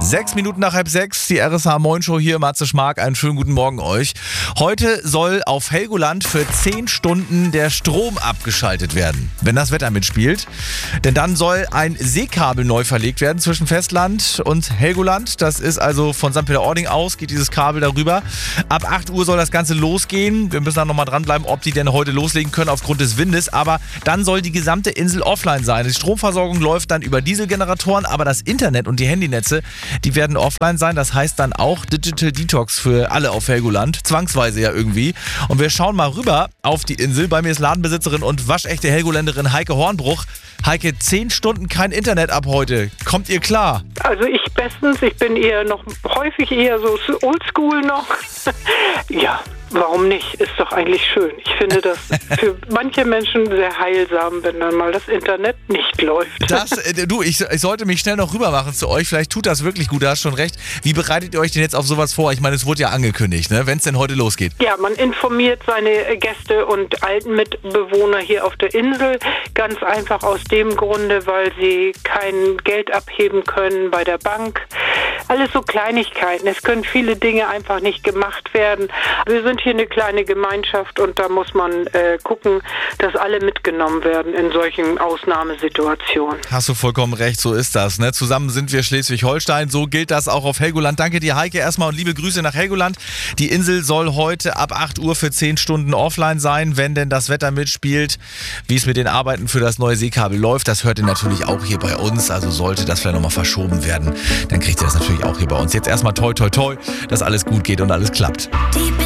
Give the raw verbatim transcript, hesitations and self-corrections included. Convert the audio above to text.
Sechs Minuten nach halb sechs, die R S H Moin Show hier, Matze Schmark, einen schönen guten Morgen euch. Heute soll auf Helgoland für zehn Stunden der Strom abgeschaltet werden, wenn das Wetter mitspielt. Denn dann soll ein Seekabel neu verlegt werden zwischen Festland und Helgoland. Das ist also von Sankt Peter-Ording aus, geht dieses Kabel darüber. Ab acht Uhr soll das Ganze losgehen. Wir müssen dann nochmal dranbleiben, ob die denn heute loslegen können aufgrund des Windes. Aber dann soll die gesamte Insel offline sein. Die Stromversorgung läuft dann über Dieselgeneratoren, aber das Internet und die Handynetze, die werden offline sein. Das heißt dann auch Digital Detox für alle auf Helgoland. Zwangsweise ja irgendwie. Und wir schauen mal rüber auf die Insel. Bei mir ist Ladenbesitzerin und waschechte Helgoländerin Heike Hornbruch. Heike, zehn Stunden kein Internet ab heute. Kommt ihr klar? Also ich bestens. Ich bin eher noch häufig eher so oldschool noch. Ja, warum nicht? Ist doch eigentlich schön. Ich finde das für manche Menschen sehr heilsam, wenn dann mal das Internet nicht läuft. Das, äh, du, ich, ich sollte mich schnell noch rüber machen zu euch. Vielleicht tut das wirklich gut, du hast schon recht. Wie bereitet ihr euch denn jetzt auf sowas vor? Ich meine, es wurde ja angekündigt, ne? Wenn es denn heute losgeht. Ja, man informiert seine Gäste und alten Mitbewohner hier auf der Insel. Ganz einfach aus dem Grunde, weil sie kein Geld abheben können bei der Bank. Alles so Kleinigkeiten. Es können viele Dinge einfach nicht gemacht werden. Wir sind hier eine kleine Gemeinschaft und da muss man äh, gucken, dass alle mitgenommen werden in solchen Ausnahmesituationen. Hast du vollkommen recht, so ist das. Ne? Zusammen sind wir Schleswig-Holstein, so gilt das auch auf Helgoland. Danke dir, Heike, erstmal und liebe Grüße nach Helgoland. Die Insel soll heute ab acht Uhr für zehn Stunden offline sein, wenn denn das Wetter mitspielt. Wie es mit den Arbeiten für das neue Seekabel läuft, das hört ihr natürlich auch hier bei uns. Also sollte das vielleicht nochmal verschoben werden, dann kriegt ihr das natürlich auch hier bei uns. Jetzt erstmal toi toi toi, dass alles gut geht und alles klappt.